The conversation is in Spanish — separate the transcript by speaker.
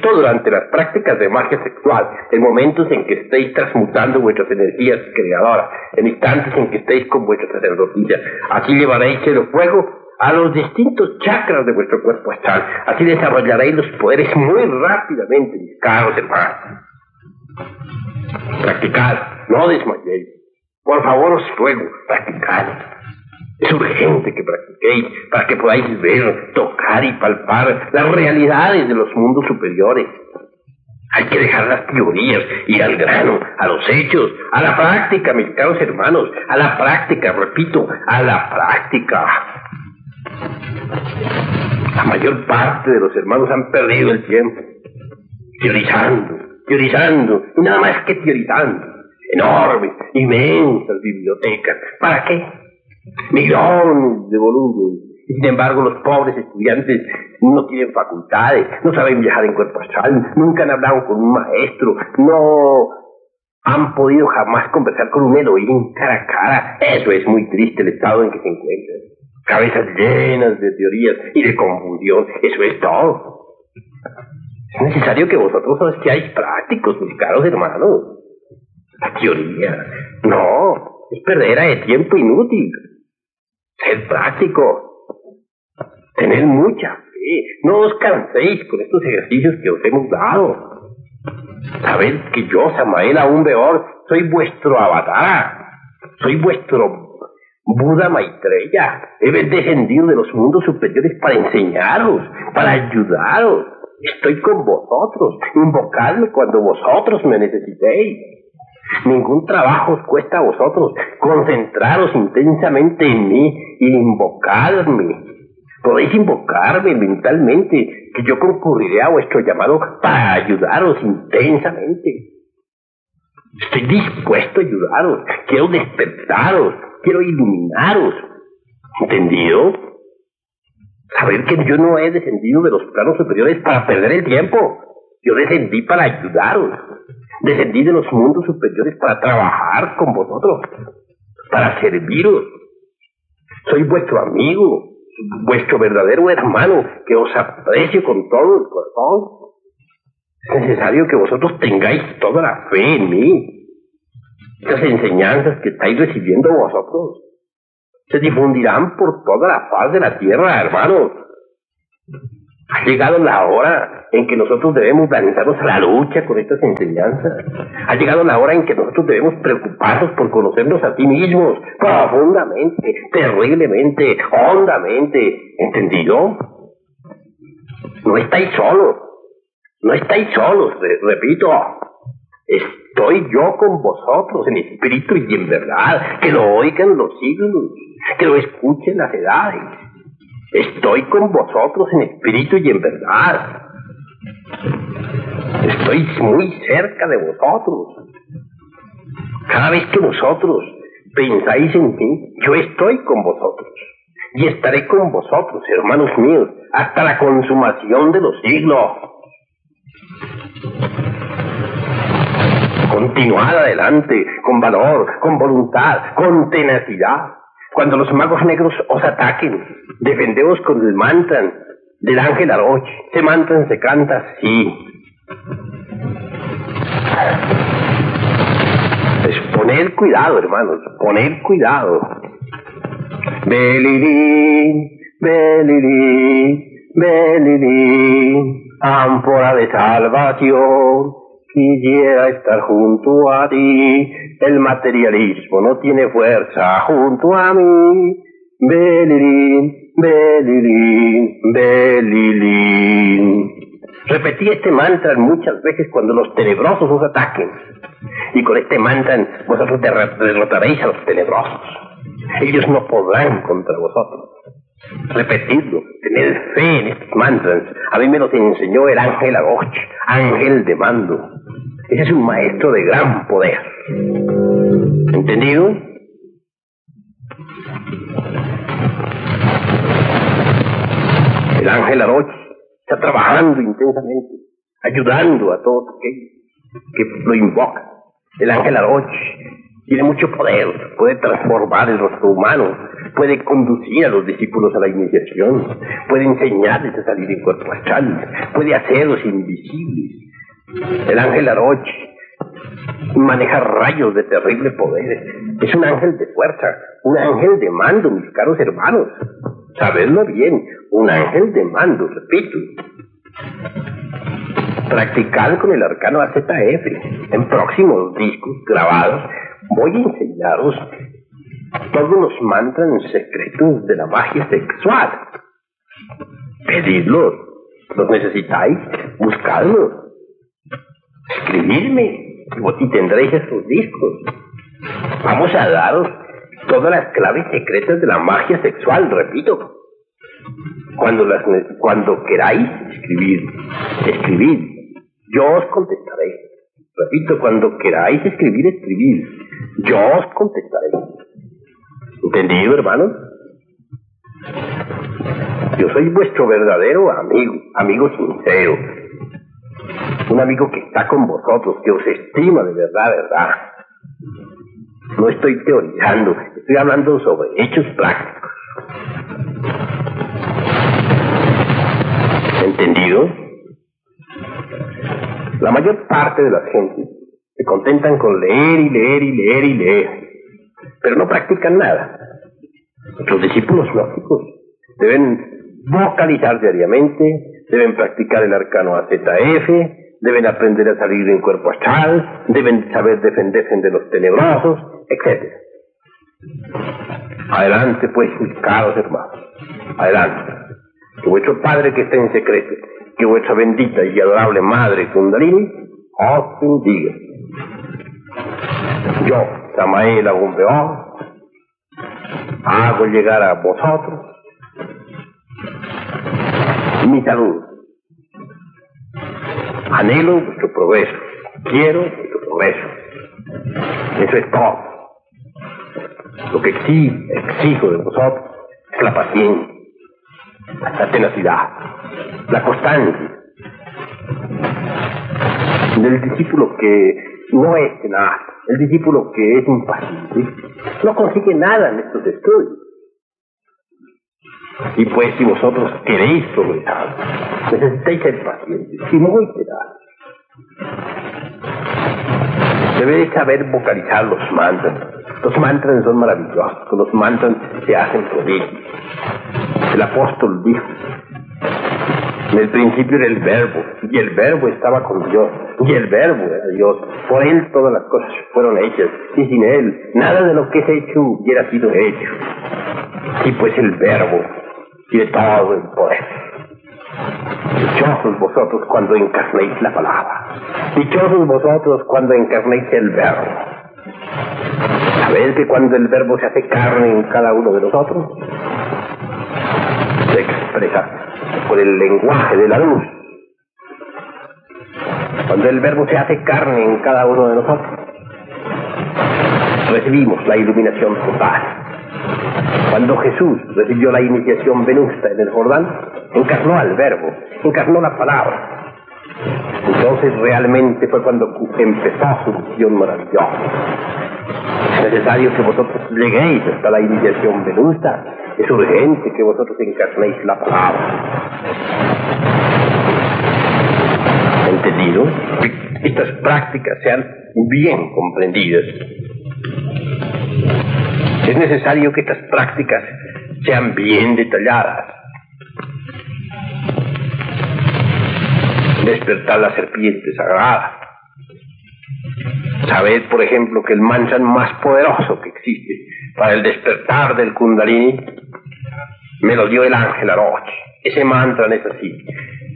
Speaker 1: justo durante las prácticas de magia sexual, en momentos en que estéis transmutando vuestras energías creadoras, en instantes en que estéis con vuestra sacerdotisa. Así llevaréis el fuego a los distintos chakras de vuestro cuerpo astral. Así desarrollaréis los poderes muy rápidamente, mis caros hermanos. Practicad, no desmayéis. Por favor, os ruego, practicad. Es urgente que practiquéis para que podáis ver, tocar y palpar las realidades de los mundos superiores. Hay que dejar las teorías, ir al grano, a los hechos, a la práctica, mis caros hermanos, a la práctica, repito, a la práctica. La mayor parte de los hermanos han perdido el tiempo teorizando, y nada más que teorizando. Enormes, inmensas bibliotecas. ¿Para qué? Millones de volúmenes. Y sin embargo, los pobres estudiantes no tienen facultades, no saben viajar en cuerpo astral, nunca han hablado con un maestro, no han podido jamás conversar con un Elohim cara a cara. Eso es muy triste, el estado en que se encuentran. Cabezas llenas de teorías y de confusión. Eso es todo. Es necesario que vosotros seáis prácticos, mis caros hermanos. La teoría, no, es perdera de tiempo inútil. Ser práctico, tener mucha fe, no os canséis con estos ejercicios que os hemos dado. Sabed que yo, Samael aún Beor, soy vuestro avatar, soy vuestro Buda Maitreya. He descendido de los mundos superiores para enseñaros, para ayudaros. Estoy con vosotros, invocadme cuando vosotros me necesitéis. Ningún trabajo os cuesta a vosotros. Concentraros intensamente en mí y invocadme. Podéis invocarme mentalmente, que yo concurriré a vuestro llamado para ayudaros intensamente. Estoy dispuesto a ayudaros. Quiero despertaros. Quiero iluminaros. ¿Entendido? Saber que yo no he descendido de los planos superiores para perder el tiempo. Yo descendí para ayudaros. Descendí de los mundos superiores para trabajar con vosotros, para serviros. Soy vuestro amigo, vuestro verdadero hermano, que os aprecio con todo el corazón. Es necesario que vosotros tengáis toda la fe en mí. Estas enseñanzas que estáis recibiendo vosotros se difundirán por toda la faz de la tierra, hermanos. Ha llegado la hora en que nosotros debemos lanzarnos a la lucha con estas enseñanzas. Ha llegado la hora en que nosotros debemos preocuparnos por conocernos a ti mismos, profundamente, terriblemente, hondamente. ¿Entendido? No estáis solos. No estáis solos, repito. Estoy yo con vosotros en espíritu y en verdad. Que lo oigan los siglos, que lo escuchen las edades. Estoy con vosotros en espíritu y en verdad. Estoy muy cerca de vosotros. Cada vez que vosotros pensáis en mí, yo estoy con vosotros. Y estaré con vosotros, hermanos míos, hasta la consumación de los siglos. Continuad adelante, con valor, con voluntad, con tenacidad. Cuando los magos negros os ataquen, defendeos con el mantra del ángel Aroch. Ese mantra se canta así. Pues poned cuidado, hermanos, poned cuidado. Belilín, belilín, belilín, ámpora de salvación. Quisiera estar junto a ti. El materialismo no tiene fuerza junto a mí. Belilín, belilín, belilín. Repetí este mantra muchas veces cuando los tenebrosos os ataquen. Y con este mantra vosotros derrotaréis a los tenebrosos. Ellos no podrán contra vosotros. Repetidlo, tened fe en estos mantras. A mí me los enseñó el ángel Aroch, ángel de mando. Ese es un maestro de gran poder. ¿Entendido? El ángel Aroch está trabajando intensamente, ayudando a todos aquellos que lo invocan. El ángel Aroch Tiene mucho poder, puede transformar el rostro humano, puede conducir a los discípulos a la iniciación, puede enseñarles a salir en cuerpo astral, puede hacerlos invisibles. El ángel Aroch maneja rayos de terrible poder. Es un ángel de fuerza, un ángel de mando, mis caros hermanos. Sabedlo bien, un ángel de mando, repito. Practicad con el arcano AZF. En próximos discos grabados voy a enseñaros todos los mantras secretos de la magia sexual. Pedidlos, los necesitáis, buscadlos, escribidme y tendréis esos discos. Vamos a daros todas las claves secretas de la magia sexual, repito. Cuando queráis escribid, yo os contestaré. Repito, cuando queráis escribid, yo os contestaré. ¿Entendido, hermanos? Yo soy vuestro verdadero amigo sincero. Un amigo que está con vosotros, que os estima de verdad. No estoy teorizando, estoy hablando sobre hechos prácticos. ¿Entendido? La mayor parte de las gentes se contentan con leer, pero no practican nada. Los discípulos gnósticos deben vocalizar diariamente, deben practicar el arcano AZF, deben aprender a salir en cuerpo astral, deben saber defenderse de los tenebrosos, etc. Adelante, pues, mis caros hermanos, adelante. Que vuestro Padre que está en secreto, que vuestra bendita y adorable Madre Kundalini os bendiga. Yo, Samael Agun-Beor, hago llegar a vosotros mi salud. Anhelo vuestro progreso, quiero vuestro progreso. Eso es todo. Lo que exijo de vosotros es la paciencia, la tenacidad, la constancia. Del discípulo que no es tenaz, el discípulo que es impaciente, no consigue nada en estos estudios. Y pues si vosotros queréis progresar, necesitáis ser pacientes y muy tenaces. Debéis saber vocalizar los mantras. Los mantras son maravillosos, con los mantras se hacen prodigios. El apóstol dijo: en el principio era el verbo, y el verbo estaba con Dios, y el verbo era Dios. Por él todas las cosas fueron hechas, y sin él nada de lo que es hecho hubiera sido hecho. Y pues el verbo tiene todo el poder. Dichosos vosotros cuando encarnéis la palabra. Dichosos vosotros cuando encarnéis el verbo. ¿Sabéis que cuando el verbo se hace carne en cada uno de nosotros, se expresa por el lenguaje de la luz? Cuando el verbo se hace carne en cada uno de nosotros, recibimos la iluminación total. Cuando Jesús recibió la iniciación venusta en el Jordán, encarnó al verbo, encarnó la palabra. Entonces realmente fue cuando empezó su misión maravillosa. Es necesario que vosotros lleguéis hasta la iniciación venusta. Es urgente que vosotros encarnéis la palabra. ¿Entendido? Estas prácticas sean bien comprendidas. Es necesario que estas prácticas sean bien detalladas. Despertar la serpiente sagrada. Sabed, por ejemplo, que el mantra más poderoso que existe para el despertar del Kundalini me lo dio el ángel Aroch. Ese mantra es así: